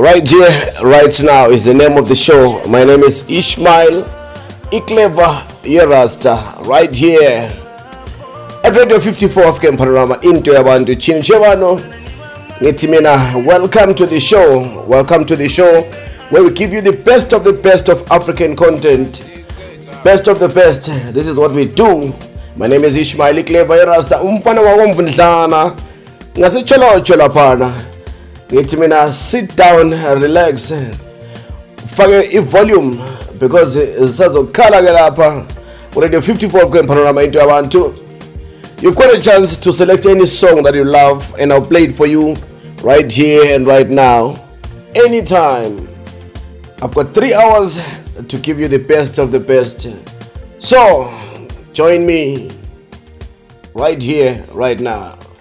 Right here, right now is the name of the show. My name is Ishmael Ikleva Yerasta. Right here at Radio 54 African Panorama into Yabantu Chinchevano. Welcome to the show. Welcome to the show where we give you the best of African content. Best of the best. This is what we do. My name is Ishmael Ikleva Yerasta. Umfana wangomvundlana. Ngasicholo pana. Sit down, relax, fake volume because sazokhala ke lapha Radio 54 African Panorama into Abantu. You've got a chance to select any song that you love and I'll play it for you right here and right now, anytime. I've got 3 hours to give you the best of the best. So, join me right here, right now.